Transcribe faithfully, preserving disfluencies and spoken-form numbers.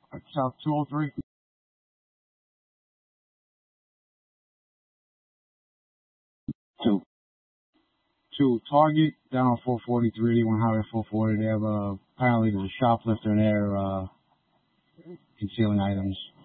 South two oh three. Two. Two. Target down on four forty-three, one Highway four forty. They have, uh, apparently there's a shoplifter there, uh, concealing items.